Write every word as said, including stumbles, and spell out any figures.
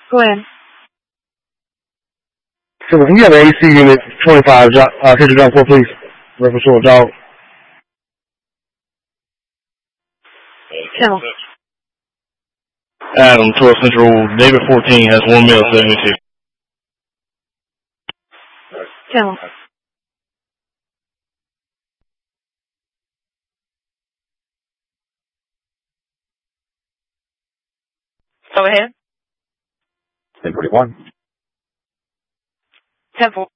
Go in. So we have A C unit twenty-five, uh, Kitchen John four, please. Reference to a dog. Channel. Adam, twelve Central, David fourteen has one male seventy-two. Channel. Go ahead. ten forty-one. ten four.